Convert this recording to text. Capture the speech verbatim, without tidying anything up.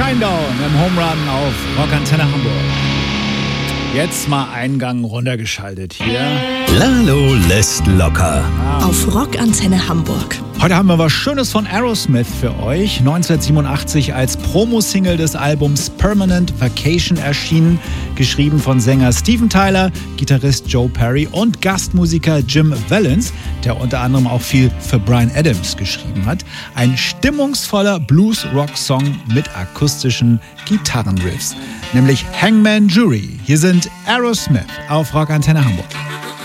Shinedown im Home Run auf Rockantenne Hamburg. Jetzt mal einen Gang runtergeschaltet hier. Lalo lässt locker. Auf Rockantenne Hamburg. Heute haben wir was Schönes von Aerosmith für euch. neunzehnhundertsiebenundachtzig als Promo-Single des Albums Permanent Vacation erschienen. Geschrieben von Sänger Steven Tyler, Gitarrist Joe Perry und Gastmusiker Jim Vallance, der unter anderem auch viel für Bryan Adams geschrieben hat. Ein stimmungsvoller Blues-Rock-Song mit akustischen Gitarrenriffs. Nämlich Hangman Jury. Hier sind Aerosmith auf Rockantenne Hamburg.